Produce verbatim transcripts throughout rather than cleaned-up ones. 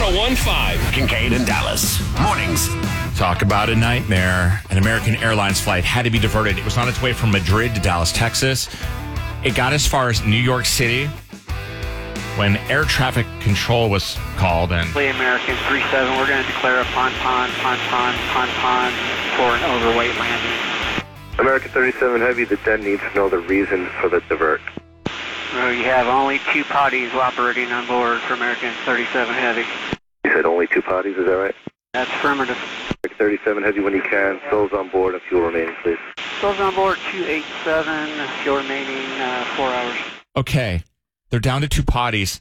oh one five. Kincaid and Dallas. Mornings. Talk about a nightmare. An American Airlines flight had to be diverted. It was on its way from Madrid to Dallas, Texas. It got as far as New York City when air traffic control was called. And American three seven, we're going to declare a pon pon pon pon pon pon for an overweight landing. American thirty-seven Heavy, the den needs to know the reason for the divert. Well, you have only two potties operating on board for American thirty-seven Heavy. You said only two potties, is that right? That's affirmative. American thirty-seven Heavy, when you can, souls on board and fuel remaining, please. Souls on board two eighty-seven, fuel remaining uh, four hours. okay, they're down to two potties.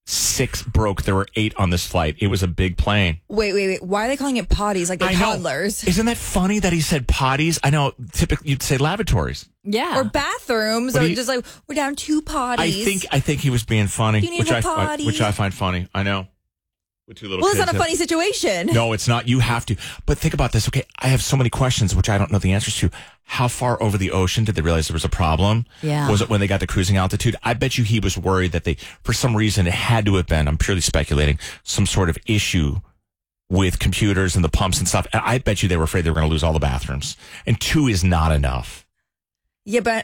Six broke. There were eight on this flight. It was a big plane. Wait, wait, wait. Why are they calling it potties like they're I know. toddlers? Isn't that funny that he said potties? I know typically you'd say lavatories. Yeah. Or bathrooms, What or do you- just like, we're down two potties. I think I think he was being funny, Do you need which a I, I potty? which I find funny. I know. With two little Well, it's kids not a that- funny situation. No, it's not. You have to. But think about this. Okay, I have so many questions which I don't know the answers to. How far over the ocean did they realize there was a problem? Yeah. Was it when they got to cruising altitude? I bet you he was worried that they, for some reason, it had to have been, I'm purely speculating, some sort of issue with computers and the pumps and stuff. And I bet you they were afraid they were going to lose all the bathrooms. And two is not enough. Yeah, but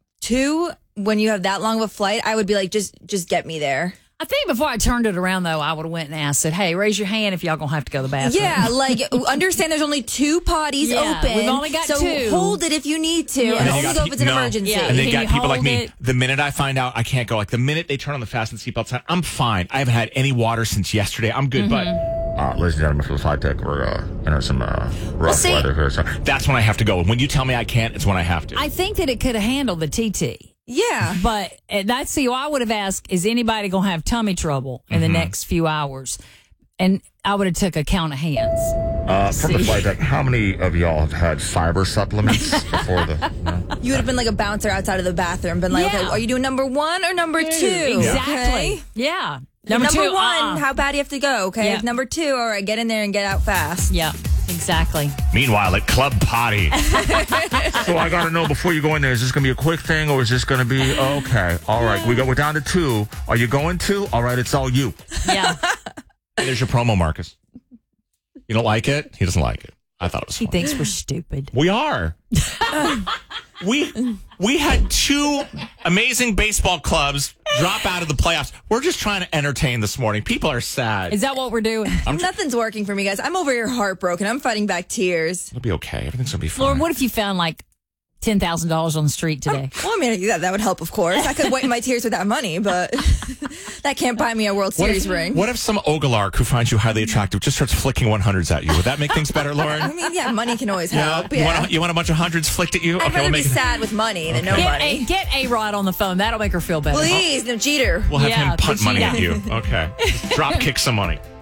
two, when you have that long of a flight, I would be like, just just get me there. I think before I turned it around, though, I would have went and asked, said, hey, raise your hand if y'all going to have to go to the bathroom. Yeah, like, understand there's only two potties Yeah, open. we've only got so two. hold it if you need to, Yeah. and And then only you go got if it's an pe- no. emergency. Yeah. And then you Can got you people like hold me. it? The minute I find out I can't go, like the minute they turn on the fasten seatbelt sign, I'm fine. I haven't had any water since yesterday. I'm good, but uh, ladies and gentlemen, for the flight deck, we're uh, in some uh, rough see- weather here. So that's when I have to go. When you tell me I can't, it's when I have to. I think that it could have handled the T T. Yeah. But uh, that's the, I would have asked, is anybody going to have tummy trouble in the next few hours? And I would have took a count of hands. Uh, from the See. flight deck, how many of y'all have had fiber supplements before the? No? You would have been like a bouncer outside of the bathroom, been like, Yeah. okay, are you doing number one or number two? Exactly. Okay? Yeah. Number, two, one, uh-uh. how bad do you have to go? Okay. Yeah. Number two, all right, get in there and get out fast. Yeah, exactly. Meanwhile, at Club Potty. So I got to know before you go in there, is this going to be a quick thing or is this going to be, okay, all right, we go, we're down to two. Are you going to? All right, it's all you. Yeah. Hey, there's your promo, Marcus. You don't like it? He doesn't like it. I thought it was He funny. thinks we're stupid. We are. we we had two amazing baseball clubs drop out of the playoffs. We're just trying to entertain this morning. People are sad. Is that what we're doing? Nothing's working for me, guys. I'm over here heartbroken. I'm fighting back tears. It'll be okay. Everything's going to be fine. Lauren, what if you found like ten thousand dollars on the street today? Well, I mean, that, that would help, of course. I could wipe my tears with that money, but that can't buy me a World What Series if, ring. what if some Ogalark who finds you highly attractive just starts flicking one hundreds at you? Would that make things better, Lauren? I mean, yeah, money can always Yeah. help. You, Yeah. want a, you want a bunch of hundreds flicked at you? I'd okay, rather we'll be make sad with money than no Get money. a, get A-Rod on the phone. That'll make her feel better. Please, no cheater. We'll have Yeah, him punt the money cheetah. at you. Okay. Drop kick some money.